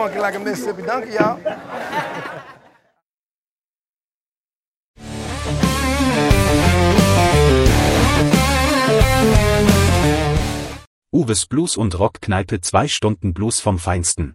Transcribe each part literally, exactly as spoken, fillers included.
Funky like a Mississippi donkey, y'all. Uwes Blues und Rockkneipe, zwei Stunden Blues vom Feinsten.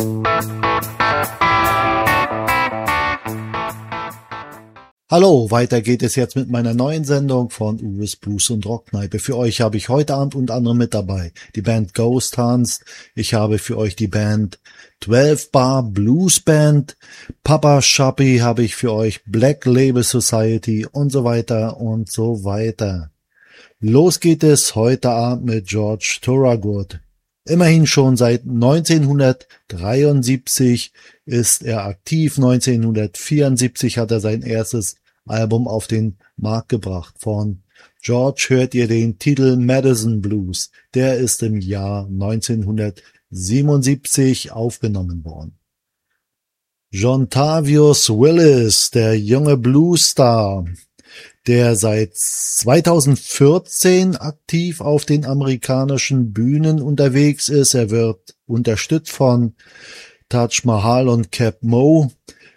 Hallo, weiter geht es jetzt mit meiner neuen Sendung von Uwes Blues und Rockkneipe. Für euch habe ich heute Abend unter anderem mit dabei die Band Ghost Hans. Ich habe für euch die Band zwölf Bar Blues Band. Papa Shopee habe ich für euch, Black Label Society und so weiter und so weiter. Los geht es heute Abend mit George Thorogood. Immerhin schon seit neunzehnhundertdreiundsiebzig ist er aktiv. neunzehnhundertvierundsiebzig hat er sein erstes Album auf den Markt gebracht. Von George hört ihr den Titel Madison Blues. Der ist im Jahr neunzehnhundertsiebenundsiebzig aufgenommen worden. Jontavius Willis, der junge Bluesstar, der seit zweitausendvierzehn aktiv auf den amerikanischen Bühnen unterwegs ist. Er wird unterstützt von Taj Mahal und Cap Mo.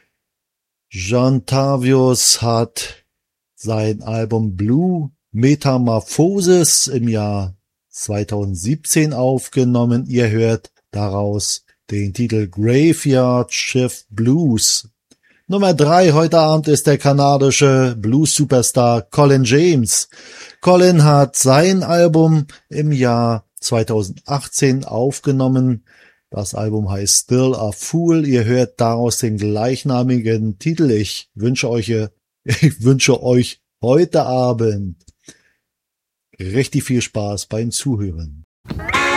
Jontavius hat sein Album Blue Metamorphosis im Jahr zweitausendsiebzehn aufgenommen. Ihr hört daraus den Titel Graveyard Shift Blues. Nummer drei heute Abend ist der kanadische Blues-Superstar Colin James. Colin hat sein Album im Jahr zweitausendachtzehn aufgenommen. Das Album heißt Still a Fool. Ihr hört daraus den gleichnamigen Titel. Ich wünsche euch, ich wünsche euch heute Abend richtig viel Spaß beim Zuhören.